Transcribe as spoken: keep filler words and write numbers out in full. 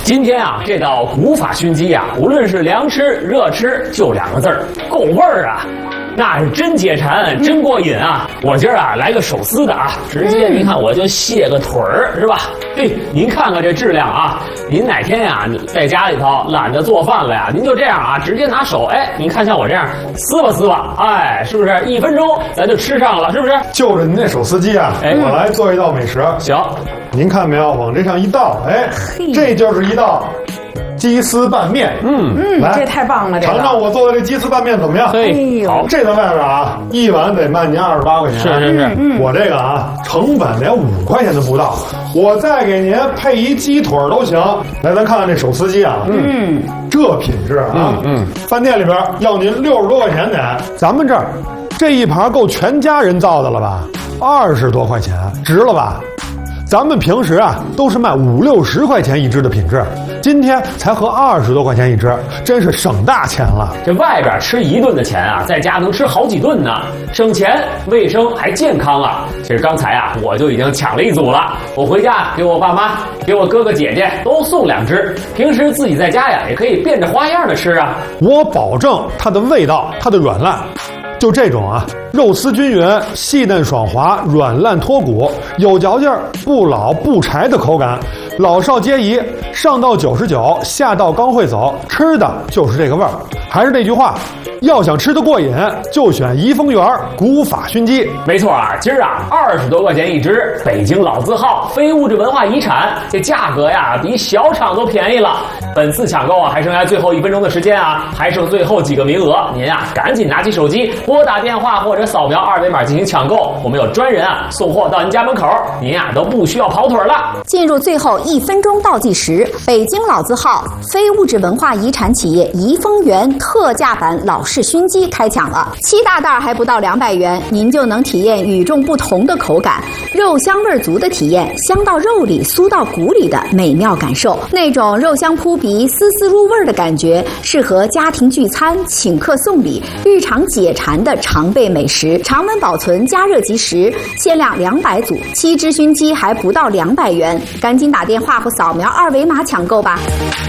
今天啊，这道古法熏鸡啊，无论是凉吃、热吃，就两个字儿，够味儿啊！那是真解馋，真过瘾啊！我今儿啊来个手撕的啊，直接您看我就卸个腿儿是吧？嘿，您看看这质量啊！您哪天呀、啊，你在家里头懒得做饭了呀，您就这样啊，直接拿手，哎，您看像我这样撕吧撕吧，哎，是不是一分钟咱就吃上了？是不是？ 就着您那手撕鸡啊，哎，我来做一道美食。 行，您看没有，往这上一倒，哎，这就是一道鸡丝拌面。 嗯嗯，来，这太棒了！这尝尝我做的这鸡丝拌面怎么样？ 哎呦， 好，这在外边啊，一碗得卖您二十八块钱。 是是是， 嗯、我这个啊，成本连五块钱都不到，我再给您配一鸡腿都行。来，咱看看这手撕鸡啊，嗯，这品质啊，嗯，嗯饭店里边要您六十多块钱得，咱们这儿这一盘够全家人造的了吧？二十多块钱，值了吧？咱们平时啊都是卖五六十块钱一只的品质，今天才合二十多块钱一只，真是省大钱了。 这外边吃一顿的钱啊，在家能吃好几顿呢，省钱、卫生还健康啊。其实刚才啊，我就已经抢了一组了，我回家给我爸妈、给我哥哥姐姐都送两只。平时自己在家呀，也可以变着花样的吃啊。 我保证它的味道、它的软烂。就这种啊，肉丝均匀、细嫩爽滑、软烂脱骨，有嚼劲儿、不老不柴的口感，老少皆宜。上到九十九，下到刚会走，吃的就是这个味儿。还是那句话，要想吃得过瘾，就选怡丰园古法熏鸡。 没错啊，今儿啊二十多块钱一只，北京老字号，非物质文化遗产，这价格呀比小厂都便宜了。本次抢购啊还剩下最后一分钟的时间啊，还剩最后几个名额，您啊赶紧拿起手机拨打电话或者扫描二维码进行抢购，我们有专人啊送货到您家门口，您啊都不需要跑腿了。 进入最后一分钟倒计时，北京老字号非物质文化遗产企业怡丰园特价版老式熏鸡开抢了，七大袋还不到两百元，您就能体验与众不同的口感，肉香味足的体验，香到肉里酥到骨里的美妙感受，那种肉香扑鼻、丝丝入味的感觉，适合家庭聚餐、请客送礼、日常解馋的常备美食，常温保存，加热即食，限量两百组，七只熏鸡还不到两百元，赶紧打电话或扫描二维码抢购吧。